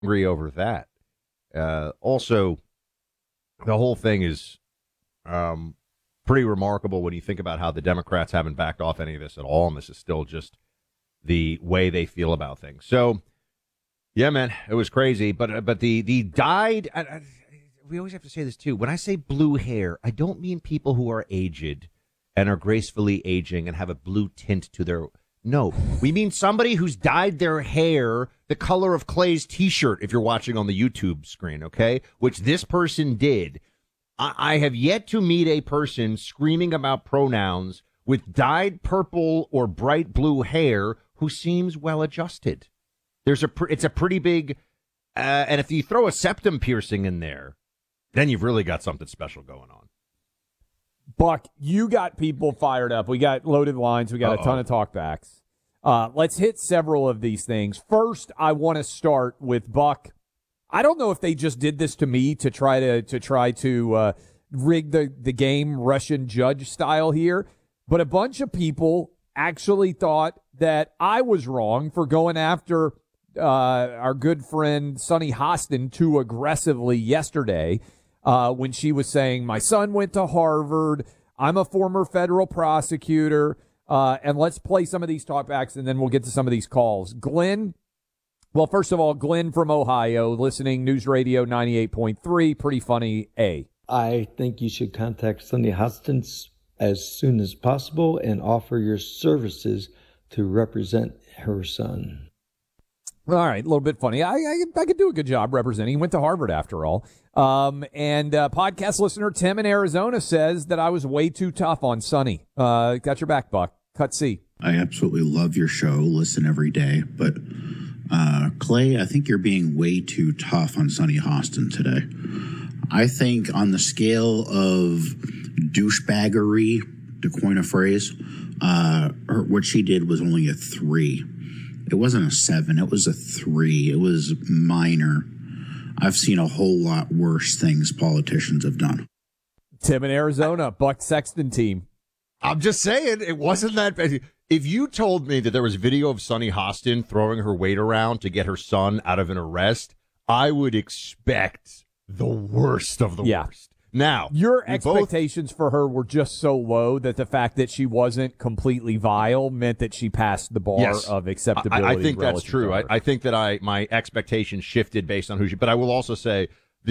Angry over that. Also, the whole thing is pretty remarkable when you think about how the Democrats haven't backed off any of this at all, and this is still just the way they feel about things. So, yeah, man, it was crazy. But the dyed. We always have to say this too. When I say blue hair, I don't mean people who are aged and are gracefully aging and have a blue tint to their. No, we mean somebody who's dyed their hair the color of Clay's T-shirt. If you're watching on the YouTube screen, okay, which this person did. I have yet to meet a person screaming about pronouns with dyed purple or bright blue hair who seems well adjusted. It's a pretty big, and if you throw a septum piercing in there, then you've really got something special going on. Buck, you got people fired up. We got loaded lines. We got a ton of talkbacks. Let's hit several of these things. First, I want to start with Buck. I don't know if they just did this to me to try to rig the game Russian judge style here, but a bunch of people actually thought that I was wrong for going after our good friend Sunny Hostin too aggressively yesterday when she was saying, my son went to Harvard, I'm a former federal prosecutor, and let's play some of these talkbacks and then we'll get to some of these calls. Glenn. Well, first of all, Glenn from Ohio, listening, News Radio 98.3, pretty funny, A. I think you should contact Sunny Hostin as soon as possible and offer your services to represent her son. All right, a little bit funny. I could do a good job representing. He went to Harvard after all. And podcast listener Tim in Arizona says that I was way too tough on Sunny. Got your back, Buck. Cut C. I absolutely love your show. Listen every day, but... Clay, I think you're being way too tough on Sunny Hostin today. I think on the scale of douchebaggery, to coin a phrase, what she did was only a 3. It wasn't a 7. It was a 3. It was minor. I've seen a whole lot worse things politicians have done. Tim in Arizona, Buck Sexton team. I'm just saying, it wasn't that bad. If you told me that there was video of Sunny Hostin throwing her weight around to get her son out of an arrest, I would expect the worst of the worst. Now, your expectations for her were just so low that the fact that she wasn't completely vile meant that she passed the bar of acceptability. I think that's true. I think that my expectations shifted based on who she. But I will also say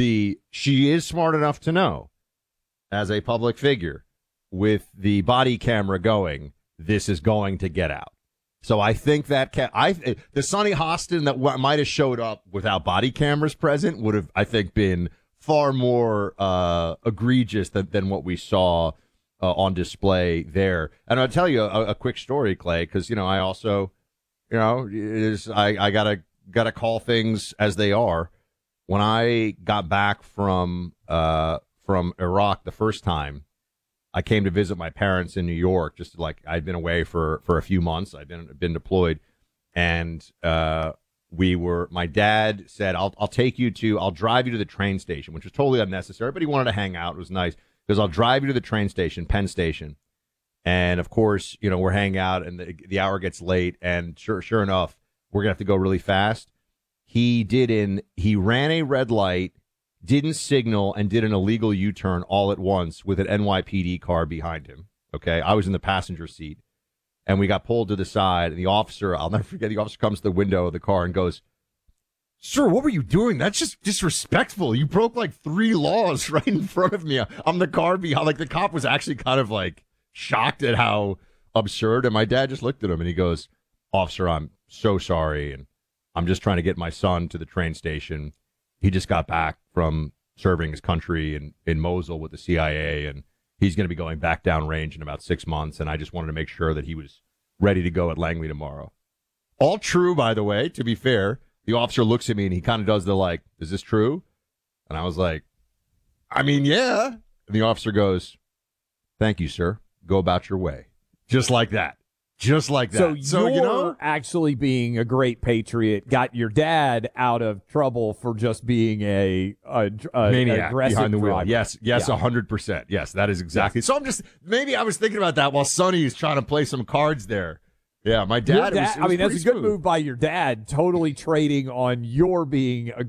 she is smart enough to know, as a public figure, with the body camera going, this is going to get out. So I think that the Sunny Hostin that might have showed up without body cameras present would have, I think, been far more egregious than what we saw on display there. And I'll tell you a quick story, Clay, because I also, I gotta call things as they are. When I got back from Iraq the first time, I came to visit my parents in New York, just like I'd been away for a few months. I'd been deployed, and my dad said, I'll drive you to the train station, which was totally unnecessary, but he wanted to hang out. It was nice because I'll drive you to the train station, Penn Station. And of course, we're hanging out and the hour gets late, and sure enough, we're going to have to go really fast. He ran a red light, didn't signal, and did an illegal U-turn all at once with an NYPD car behind him. Okay, I was in the passenger seat, and we got pulled to the side, and the officer, I'll never forget, the officer comes to the window of the car and goes, "Sir, what were you doing? That's just disrespectful. You broke like 3 laws right in front of me. I'm the car behind." Like, the cop was actually kind of like shocked at how absurd, and my dad just looked at him and he goes, "Officer, I'm so sorry, and I'm just trying to get my son to the train station. He just got back from serving his country in Mosul with the CIA, and he's going to be going back down range in about 6 months, and I just wanted to make sure that he was ready to go at Langley tomorrow." All true, by the way, to be fair. The officer looks at me, and he kind of does the like, "Is this true?" And I was like, "I mean, yeah." And the officer goes, "Thank you, sir. Go about your way." Just like that. Just like that. So you're actually being a great patriot, got your dad out of trouble for just being a maniac aggressive behind the wheel. driver. Yes, 100%. Yes, that is exactly. So maybe I was thinking about that while Sonny is trying to play some cards there. Yeah, my Your dad. I mean, that's a good move by your dad. Totally trading on your being